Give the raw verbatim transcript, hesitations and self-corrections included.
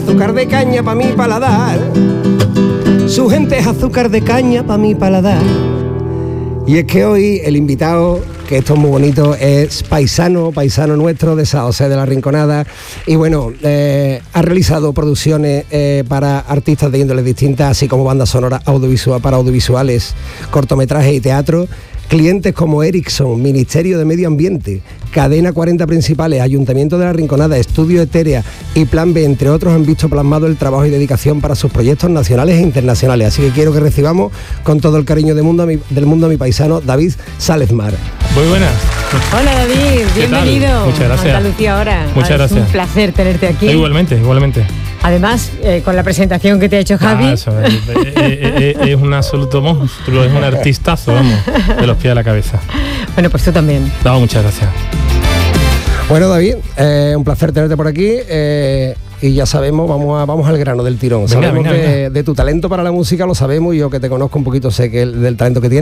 azúcar de caña pa' mi paladar. Su gente es azúcar de caña pa' mi paladar. Y es que hoy el invitado, que esto es muy bonito, es paisano, paisano nuestro de San José de la Rinconada. Y bueno, eh, ha realizado producciones eh, para artistas de índoles distintas, así como bandas sonoras audiovisual, para audiovisuales, cortometrajes y teatro. Clientes como Ericsson, Ministerio de Medio Ambiente, Cadena cuarenta Principales, Ayuntamiento de la Rinconada, Estudio Etérea y Plan B, entre otros, han visto plasmado el trabajo y dedicación para sus proyectos nacionales e internacionales. Así que quiero que recibamos con todo el cariño del mundo a mi, del mundo a mi paisano David Salezmar. Muy buenas. Hola David, bienvenido. Muchas gracias. A Andalucía ahora. Muchas es gracias. Un placer tenerte aquí. Igualmente, igualmente. Además, eh, con la presentación que te ha hecho Javi. Ah, eso, es, es, es, es un absoluto monstruo, es un artistazo, vamos, de los pies a la cabeza. Bueno, pues tú también. No, muchas gracias. Bueno, David, eh, un placer tenerte por aquí. Eh, y ya sabemos, vamos a, vamos al grano del tirón. Venga, sabemos venga, que venga. de tu talento para la música lo sabemos, y yo que te conozco un poquito sé que el, del talento que tienes.